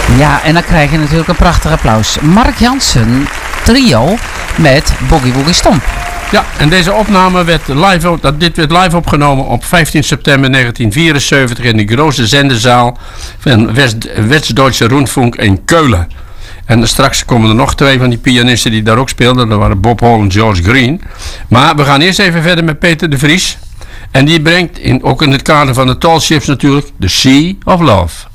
Ja, en dan krijg je natuurlijk een prachtig applaus. Mark Jansen trio met Boogie Woogie Stomp. Ja, en deze opname werd live opgenomen op 15 september 1974 in de grote zenderzaal van West-Duitse Rundfunk in Keulen. En straks komen er nog 2 van die pianisten die daar ook speelden. Dat waren Bob Hall en George Green. Maar we gaan eerst even verder met Peter de Vries. En die brengt, ook in het kader van de Tall Ships natuurlijk, The Sea of Love.